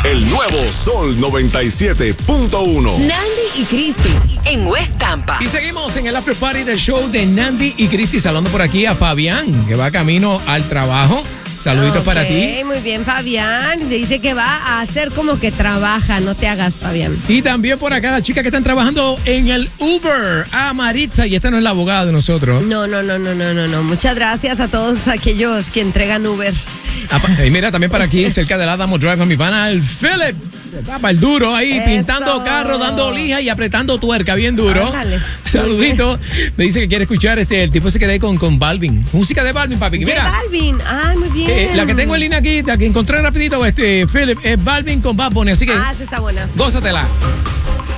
El nuevo Sol 97.1. Nandy y Cristi en West Tampa. Y seguimos en el after party del show de Nandy y Cristi. Saludando por aquí a Fabián, que va camino al trabajo. Saluditos para ti. Muy bien, Fabián. Dice que va a hacer como que trabaja. No te hagas, Fabián. Y también por acá las chicas que están trabajando en el Uber. A Maritza, y esta no es la abogada de nosotros. No. Muchas gracias a todos aquellos que entregan Uber. Y mira, también para aquí, cerca del Adamo Drive, a mi pana, el Philip. Para el duro ahí, Eso. pintando carro, dando lija y apretando tuerca, bien duro. Ándale. Saludito. Me dice que quiere escuchar el tipo se queda ahí con Balvin. Música de Balvin, papi. De Mira, Balvin. Ah, muy bien. la que tengo en línea aquí, la que encontré rapidito, Philip, es Balvin con Bad Bunny, así que Esa está buena. gózatela.